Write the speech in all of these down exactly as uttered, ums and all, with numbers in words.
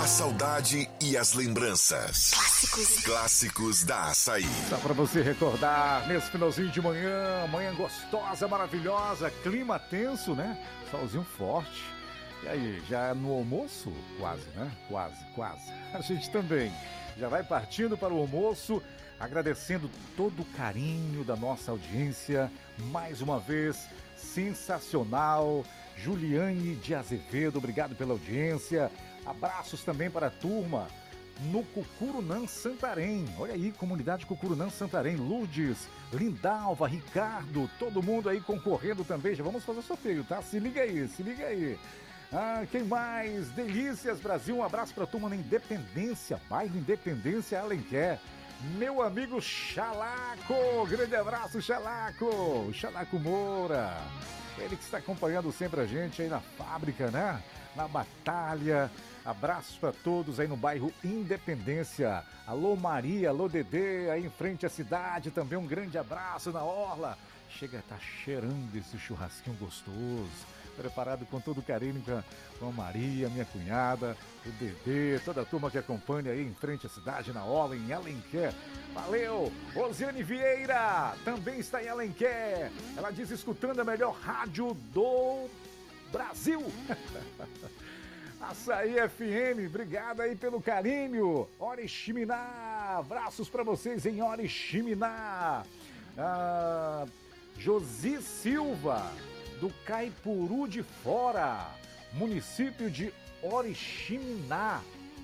A saudade e as lembranças. Clássicos. Clássicos da Açaí. Só pra você recordar, nesse finalzinho de manhã, manhã gostosa, maravilhosa, clima tenso, né? Solzinho forte. E aí, já no almoço? Quase, né? Quase, quase. A gente também já vai partindo para o almoço, agradecendo todo o carinho da nossa audiência. Mais uma vez, sensacional. Juliane de Azevedo, obrigado pela audiência. Abraços também para a turma no Cucurunã Santarém. Olha aí, comunidade Cucurunã Santarém. Lourdes, Lindalva, Ricardo, todo mundo aí concorrendo também. Já vamos fazer sorteio, tá? Se liga aí, se liga aí. Ah, quem mais? Delícias Brasil, um abraço para a turma na Independência, bairro Independência, Alenquer. Meu amigo Chalaco, grande abraço, Chalaco, Chalaco Moura. Ele que está acompanhando sempre a gente aí na fábrica, né? Na batalha. Abraços para todos aí no bairro Independência. Alô Maria, alô Dedê, aí em frente à cidade também. Um grande abraço na orla. Chega a estar cheirando esse churrasquinho gostoso. Preparado com todo carinho com a Maria, minha cunhada, o Dedê, toda a turma que acompanha aí em frente à cidade, na orla, em Alenquer. Valeu! Rosiane Vieira também está em Alenquer. Ela diz, escutando a melhor rádio do Brasil. Açaí F M, obrigado aí pelo carinho. Oriximiná, abraços para vocês em Oriximiná. Ah, Josi Silva, do Caipuru de Fora, município de Oriximiná.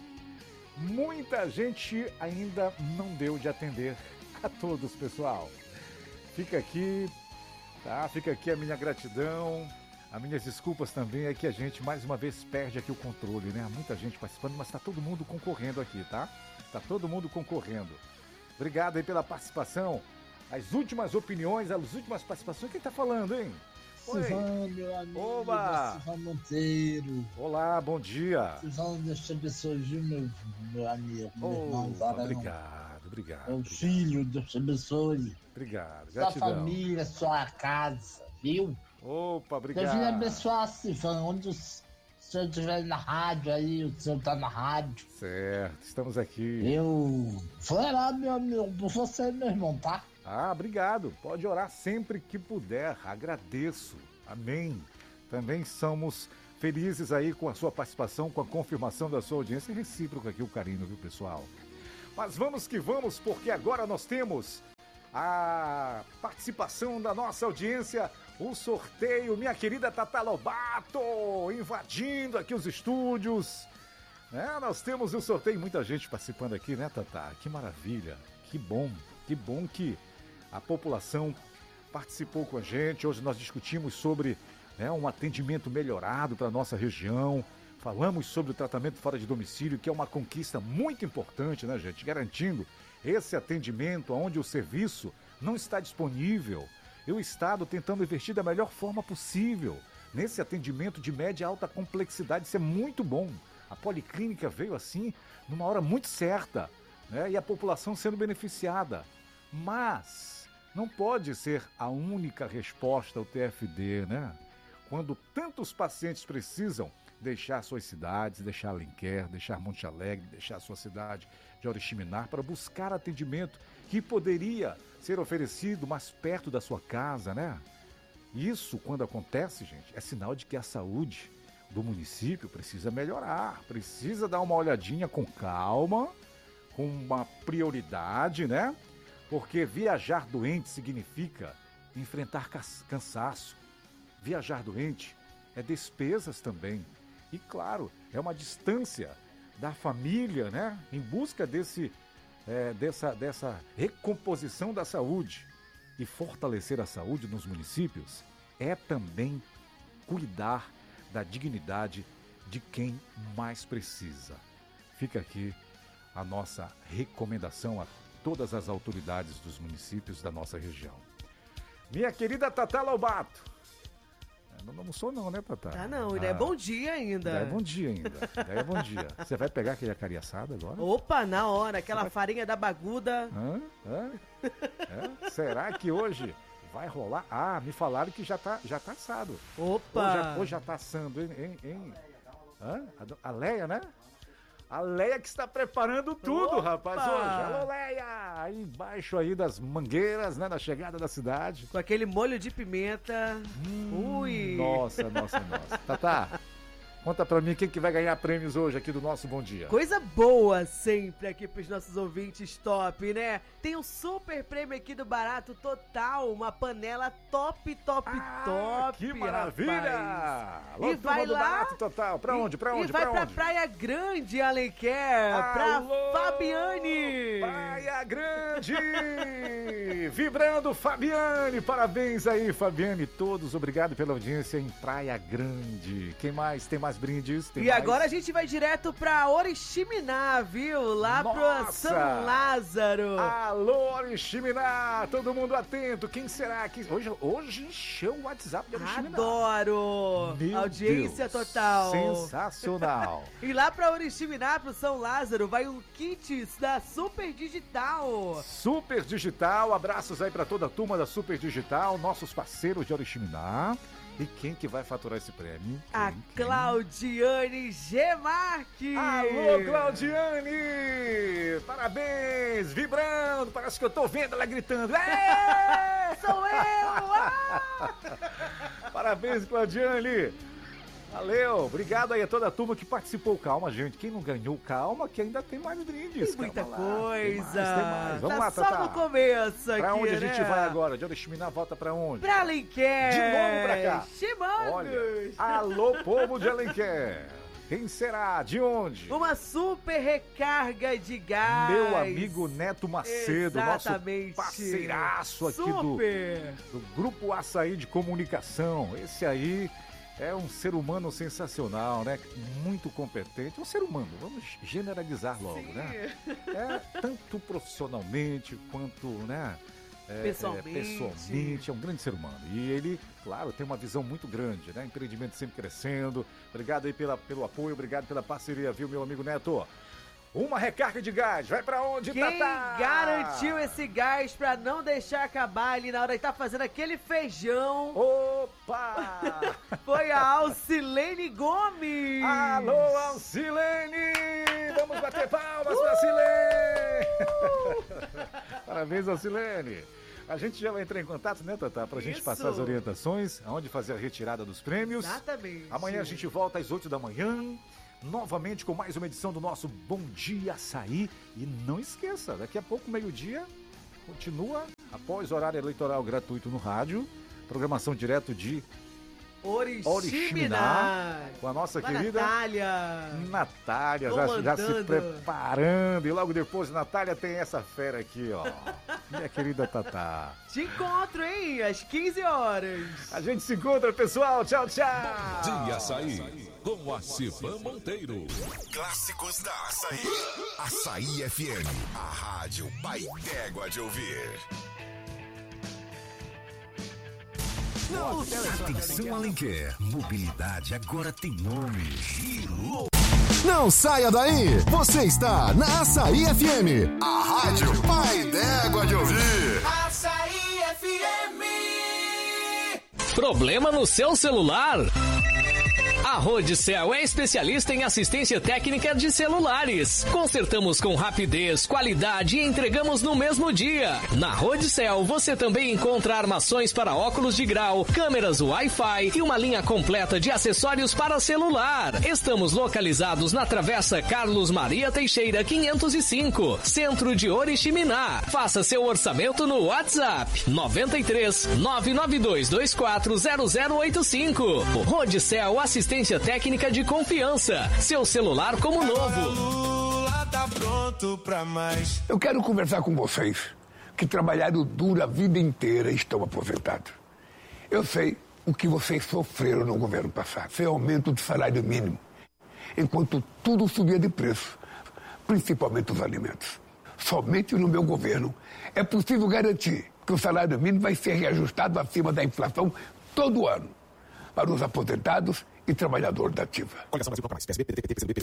Muita gente ainda não deu de atender a todos, pessoal. Fica aqui, tá? Fica aqui a minha gratidão. As minhas desculpas também é que a gente mais uma vez perde aqui o controle, né? Muita gente participando, mas tá todo mundo concorrendo aqui, tá? Tá todo mundo concorrendo. Obrigado aí pela participação. As últimas opiniões, as últimas participações. Quem tá falando, hein? Silvão, meu amigo. Oba! Silvão Monteiro. Olá, bom dia. Silvão, Deus te abençoe, viu, meu, meu amigo, meu Oh, irmão Zarão. obrigado, obrigado. Meu obrigado. filho, Deus te abençoe. Obrigado, Sua gratidão. família, sua casa, viu? Opa, Deus venha obrigado. abençoar, Silvão. Onde o senhor estiver na rádio aí, o senhor tá na rádio. Certo, estamos aqui. Eu vou orar, meu amigo, por você, meu irmão, tá? Ah, obrigado. Pode orar sempre que puder. Agradeço. Amém. Também somos felizes aí com a sua participação, com a confirmação da sua audiência. É recíproco aqui o carinho, viu, pessoal? Mas vamos que vamos, porque agora nós temos a participação da nossa audiência, o sorteio, minha querida Tata Lobato, invadindo aqui os estúdios. É, nós temos o sorteio, muita gente participando aqui, né, Tata? Que maravilha, que bom, que bom que a população participou com a gente. Hoje nós discutimos sobre, né, um atendimento melhorado para a nossa região. Falamos sobre o tratamento fora de domicílio, que é uma conquista muito importante, né, gente? Garantindo esse atendimento onde o serviço não está disponível. E o Estado tentando investir da melhor forma possível nesse atendimento de média e alta complexidade. Isso é muito bom. A Policlínica veio assim, numa hora muito certa, né? E a população sendo beneficiada. Mas não pode ser a única resposta ao T F D, né? Quando tantos pacientes precisam deixar suas cidades, deixar Alenquer, deixar Monte Alegre, deixar sua cidade de Oriximiná para buscar atendimento que poderia ser oferecido mais perto da sua casa, né? Isso, quando acontece, gente, é sinal de que a saúde do município precisa melhorar, precisa dar uma olhadinha com calma, com uma prioridade, né? Porque viajar doente significa enfrentar cansaço. Viajar doente é despesas também. E claro, é uma distância da família, né? Em busca desse, é, dessa, dessa recomposição da saúde. E fortalecer a saúde nos municípios é também cuidar da dignidade de quem mais precisa. Fica aqui a nossa recomendação a todas as autoridades dos municípios da nossa região. Minha querida Tata Lobato. Não, não sou não, né, Tata? Ah, não, ainda ah, é bom dia ainda. Ainda é bom dia ainda, ainda é bom dia. Você vai pegar aquele acari assado agora? Opa, na hora, aquela vai... farinha da baguda. Hã? Hã? É? Será que hoje vai rolar? Ah, me falaram que já tá, já tá assado. Opa! Ou já, ou já tá assando, hein? hein, hein? Hã? A Leia, né? A Leia que está preparando tudo, Opa! rapaz, hoje. Alô, Leia! Aí embaixo aí das mangueiras, né, na chegada da cidade. Com aquele molho de pimenta. Hum, Ui! Nossa, nossa, nossa. Tatá, conta pra mim quem que vai ganhar prêmios hoje aqui do nosso Bom Dia. Coisa boa sempre aqui pros nossos ouvintes top, né? Tem um super prêmio aqui do Barato Total, uma panela top, top, Ah, top, que maravilha! rapaz. Alô, E vai turma do lá... Barato Total. Pra onde, pra onde, E vai pra pra onde? Praia Grande, Alenquer, pra Alô, Fabiane. Praia Grande! Vibrando, Fabiane! Parabéns aí, Fabiane. Todos, obrigado pela audiência em Praia Grande. Quem mais? Tem mais brindes? Tem E mais? agora a gente vai direto pra Oriximiná, viu? Lá pro Nossa! São Lázaro. Alô, Oriximiná! Todo mundo atento. Quem será que... Hoje, hoje encheu o WhatsApp de Oriximiná. Adoro! Meu Audiência Deus, total. Sensacional. E lá pra Oriximiná, pro São Lázaro, vai o kits da Super Digital. Super Digital, abraços aí pra toda a turma da Super Digital, nossos parceiros de Oriximiná. E quem que vai faturar esse prêmio? A Quem, quem? Claudiane G. Marques. Alô, Claudiane! Parabéns! Vibrando! Parece que eu tô vendo ela gritando. É! Sou eu! Ah! Parabéns, Claudiane! Valeu! Obrigado aí a toda a turma que participou. Calma, gente. Quem não ganhou, calma, que ainda tem mais brindes. Tem muita Calma lá. coisa. Tem mais, tem mais. Vamos tá lá, só Tatá. no começo aqui, Pra onde a né? gente vai agora? De Oriximiná volta pra onde? Pra Alenquer. De novo pra cá. Chimangos. Olha, alô, povo de Alenquer. Quem será? De onde? Uma super recarga de gás. Meu amigo Neto Macedo, Exatamente. nosso parceiraço aqui do, Super. do Grupo Açaí de Comunicação. Esse aí é um ser humano sensacional, né? Muito competente. Um ser humano, vamos generalizar logo, Sim. né? É, tanto profissionalmente quanto, né? É, Pessoalmente. É, pessoalmente, é um grande ser humano. E ele, claro, tem uma visão muito grande, né? Empreendimento sempre crescendo. Obrigado aí pela, pelo apoio, obrigado pela parceria, viu, meu amigo Neto? Uma recarga de gás, vai pra onde, Quem Tatá? garantiu esse gás pra não deixar acabar ali na hora que tá fazendo aquele feijão Opa! foi a Alcilene Gomes. Alô, Alcilene! Vamos bater palmas Uh! pra Alcilene! Parabéns, Alcilene! A gente já vai entrar em contato, né, Tatá? Pra gente Isso. passar as orientações, aonde fazer a retirada dos prêmios. Exatamente. Amanhã a gente volta às oito da manhã, novamente com mais uma edição do nosso Bom Dia Açaí. E não esqueça, daqui a pouco, meio-dia, continua, após o horário eleitoral gratuito no rádio, programação direto de Oriximiná. Oriximiná, com a nossa Com a querida Natália. Natália, já, já se Comandando. preparando. E logo depois, Natália tem essa fera aqui, ó. Minha querida Tatá. Te encontro, hein? Às quinze horas. A gente se encontra, pessoal. Tchau, tchau. Dia Açaí, com a Civan Monteiro. Clássicos da Açaí. Açaí F M, a rádio pai d'égua de ouvir. Atenção, Alenquer. Mobilidade agora tem nome. Giro. Não saia daí. Você está na Açaí F M. A rádio pai d'égua de ouvir. Açaí F M. Problema no seu celular? A Rodicel é especialista em assistência técnica de celulares. Consertamos com rapidez, qualidade e entregamos no mesmo dia. Na Rodicel você também encontra armações para óculos de grau, câmeras Wi-Fi e uma linha completa de acessórios para celular. Estamos localizados na Travessa Carlos Maria Teixeira quinhentos e cinco, Centro de Oriximiná. Faça seu orçamento no WhatsApp nove três nove nove dois dois quatro zero zero oito cinco. Rodicel Assistência técnica de confiança. Seu celular como novo. Lula tá pronto pra mais. Eu quero conversar com vocês que trabalharam duro a vida inteira e estão aposentados. Eu sei o que vocês sofreram no governo passado. Foi aumento do salário mínimo, enquanto tudo subia de preço, principalmente os alimentos. Somente no meu governo é possível garantir que o salário mínimo vai ser reajustado acima da inflação todo ano para os aposentados e trabalhadores da ativa.